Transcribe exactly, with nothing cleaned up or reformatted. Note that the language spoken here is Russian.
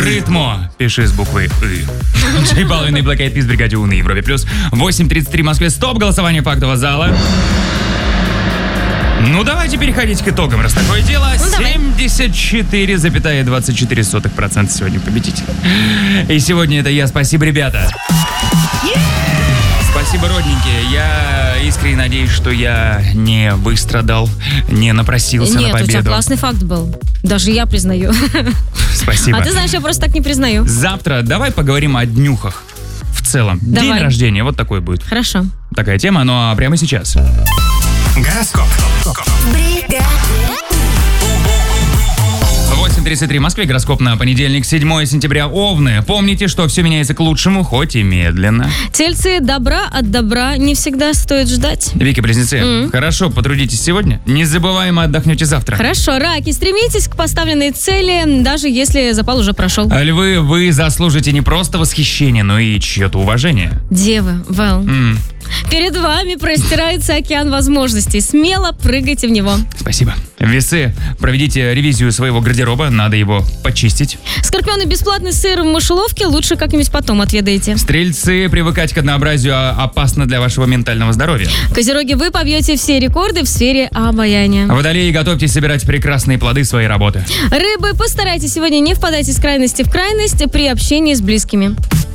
Ритмо. Пиши с буквой «ы». Джей Балвин и Black Eyed Peas в бригаде У на Европе плюс. восемь тридцать три в Москве. Стоп. Голосование фактового зала. Ну, давайте переходить к итогам, раз такое дело. Ну, семьдесят четыре целых двадцать четыре сотых процента сегодня победитель. И сегодня это я. Спасибо, ребята. Спасибо, родненькие. Я искренне надеюсь, что я не выстрадал, не напросился Нет, на победу. у тебя классный факт был. Даже я признаю. Спасибо. А ты знаешь, я просто так не признаю. Завтра давай поговорим о днюхах. В целом. Давай. День рождения. Вот такой будет. Хорошо. Такая тема, но прямо сейчас. Гороскоп. восемь тридцать три в Москве. Гороскоп на понедельник, седьмое сентября. Овны. Помните, что все меняется к лучшему, хоть и медленно. Тельцы, добра от добра не всегда стоит ждать. Вики-близнецы, Mm. хорошо потрудитесь сегодня. Незабываемо отдохнете завтра. Хорошо, раки, стремитесь к поставленной цели, даже если запал уже прошел. А львы, вы заслужите не просто восхищение, но и чье-то уважение. Девы, Вэл, М, перед вами простирается океан возможностей. Смело прыгайте в него. Спасибо. Весы, проведите ревизию своего гардероба, надо его почистить. Скорпионы, бесплатный сыр в мышеловке лучше как-нибудь потом отведаете. Стрельцы, привыкать к однообразию а- опасно для вашего ментального здоровья. Козероги, вы побьете все рекорды в сфере обаяния. Водолеи, готовьтесь собирать прекрасные плоды своей работы. Рыбы, постарайтесь сегодня не впадать из крайности в крайность при общении с близкими.